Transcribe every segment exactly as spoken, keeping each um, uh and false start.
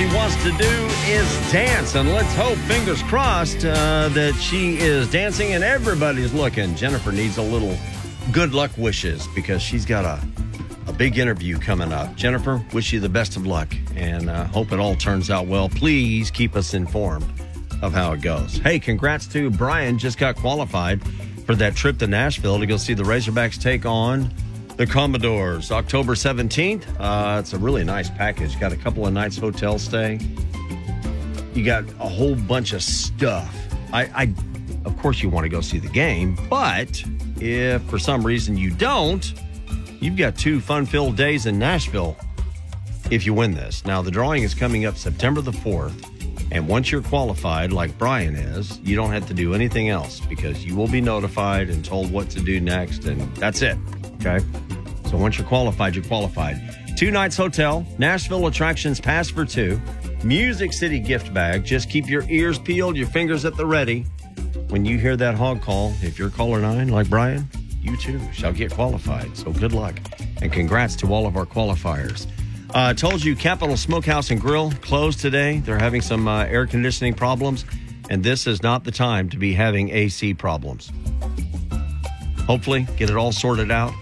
she wants to do is dance. And let's hope, fingers crossed, uh, that she is dancing and everybody's looking. Jennifer needs a little good luck wishes because she's got a, a big interview coming up. Jennifer, wish you the best of luck and uh, hope it all turns out well. Please keep us informed of how it goes. Hey, congrats to Brian. Just got qualified for that trip to Nashville to go see the Razorbacks take on the Commodores, October seventeenth. Uh, it's a really nice package. Got a couple of nights hotel stay. You got a whole bunch of stuff. I, I, of course, you want to go see the game, but if for some reason you don't, you've got two fun-filled days in Nashville if you win this. Now, the drawing is coming up September the fourth, and once you're qualified, like Brian is, you don't have to do anything else because you will be notified and told what to do next, and that's it, okay? So once you're qualified, you're qualified. Two nights hotel, Nashville attractions pass for two, Music City gift bag. Just keep your ears peeled, your fingers at the ready. When you hear that hog call, if you're caller nine like Brian, you too shall get qualified. So good luck and congrats to all of our qualifiers. I uh, told you Capital Smokehouse and Grill closed today. They're having some uh, air conditioning problems, and this is not the time to be having A C problems. Hopefully, get it all sorted out.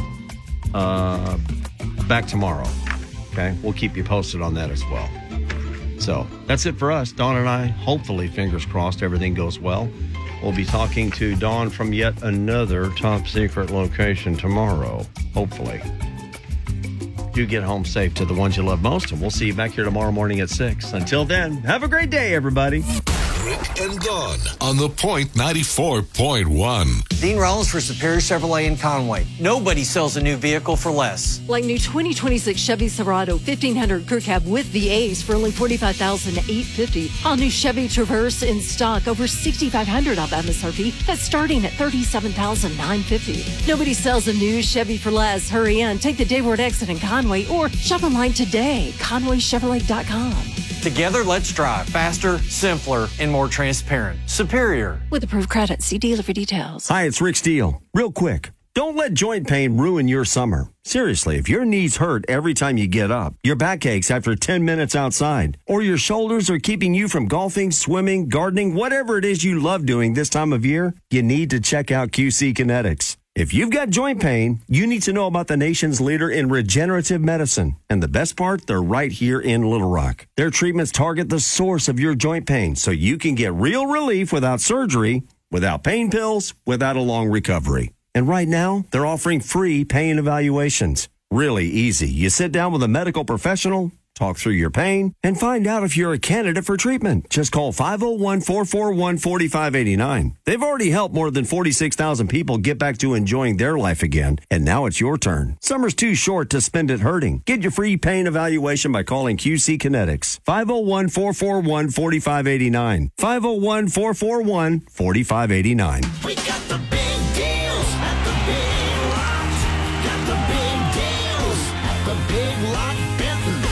Uh, back tomorrow. Okay, we'll keep you posted on that as well. So that's it for us. Dawn and I, hopefully, fingers crossed, everything goes well. We'll be talking to Dawn from yet another top secret location tomorrow, hopefully. Do get home safe to the ones you love most, and we'll see you back here tomorrow morning at six. Until then, have a great day, everybody. Rick and Dawn on The Point ninety-four point one. Dean Rollins for Superior Chevrolet in Conway. Nobody sells a new vehicle for less. Like new twenty twenty-six Chevy Silverado fifteen hundred Crew Cab with the A's for only forty-five thousand eight hundred fifty dollars. All new Chevy Traverse in stock over sixty-five hundred dollars off M S R P. That's starting at thirty-seven thousand nine hundred fifty dollars. Nobody sells a new Chevy for less. Hurry in. Take the Dayward exit in Conway or shop online today. Conway Chevrolet dot com. Together, let's drive faster, simpler, and more transparent. Superior. With approved credit. See dealer for details. Hi, it's Rick Steele. Real quick, don't let joint pain ruin your summer. Seriously, if your knees hurt every time you get up, your back aches after ten minutes outside, or your shoulders are keeping you from golfing, swimming, gardening, whatever it is you love doing this time of year, you need to check out Q C Kinetics. If you've got joint pain, you need to know about the nation's leader in regenerative medicine. And the best part, they're right here in Little Rock. Their treatments target the source of your joint pain so you can get real relief without surgery, without pain pills, without a long recovery. And right now, they're offering free pain evaluations. Really easy. You sit down with a medical professional, talk through your pain, and find out if you're a candidate for treatment. Just call five oh one, four four one, four five eight nine. They've already helped more than forty-six thousand people get back to enjoying their life again, and now it's your turn. Summer's too short to spend it hurting. Get your free pain evaluation by calling Q C Kinetics. five oh one, four four one, four five eight nine. five oh one, four four one, four five eight nine. We got the big deals at the Big Lot. Got the big deals at the Big Lot Benton.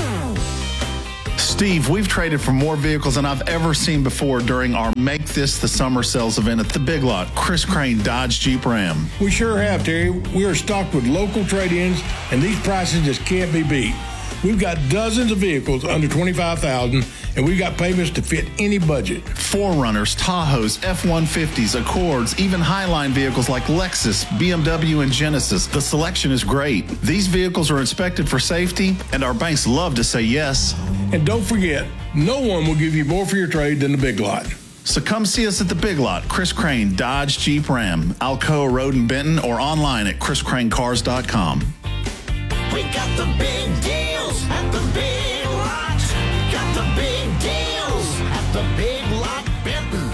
Steve, we've traded for more vehicles than I've ever seen before during our Make This the Summer Sales event at the Big Lot, Chris Crane Dodge Jeep Ram. We sure have, Terry. We are stocked with local trade-ins, and these prices just can't be beat. We've got dozens of vehicles under twenty-five thousand dollars, and we've got payments to fit any budget. four runners, Tahoes, F one fifties, Accords, even Highline vehicles like Lexus, B M W, and Genesis. The selection is great. These vehicles are inspected for safety, and our banks love to say yes. And don't forget, no one will give you more for your trade than the Big Lot. So come see us at the Big Lot, Chris Crane Dodge Jeep Ram, Alcoa Road in Benton, or online at chris crane cars dot com. We got the big deals at the Big Lot. Got the big deals at the Big Lot Benton.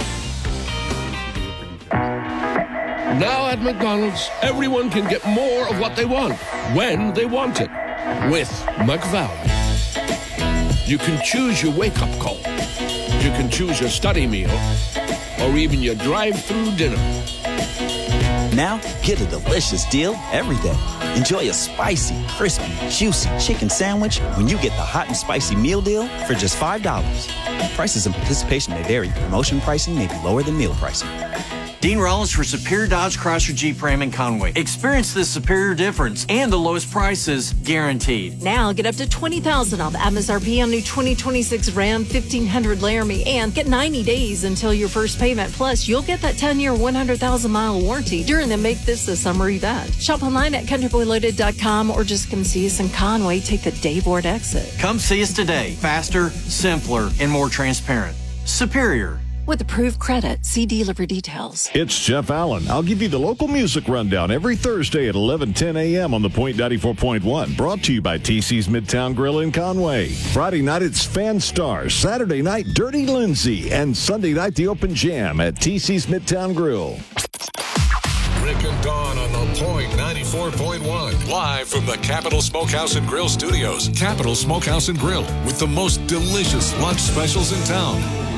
Now at McDonald's, everyone can get more of what they want, when they want it, with McValue. You can choose your wake-up call. You can choose your study meal, or even your drive-through dinner. Now, get a delicious deal every day. Enjoy a spicy, crispy, juicy chicken sandwich when you get the hot and spicy meal deal for just five dollars. Prices and participation may vary. Promotion pricing may be lower than meal pricing. Dean Rollins for Superior Dodge Chrysler Jeep Ram in Conway. Experience the superior difference and the lowest prices guaranteed. Now get up to twenty thousand dollars off M S R P on new twenty twenty-six Ram fifteen hundred Laramie and get ninety days until your first payment. Plus, you'll get that ten-year, one hundred thousand mile warranty during the Make This a Summer event. Shop online at country boy loaded dot com or just come see us in Conway. Take the Dave Ward exit. Come see us today. Faster, simpler, and more transparent. Superior. With approved credit, see dealer for details. It's Jeff Allen. I'll give you the local music rundown every Thursday at eleven ten a.m. on the Point ninety-four point one. Brought to you by T C's Midtown Grill in Conway. Friday night, it's Fan Stars. Saturday night, Dirty Lindsay. And Sunday night, the Open Jam at T C's Midtown Grill. Rick and Dawn on the Point ninety-four point one. Live from the Capital Smokehouse and Grill Studios. Capital Smokehouse and Grill with the most delicious lunch specials in town.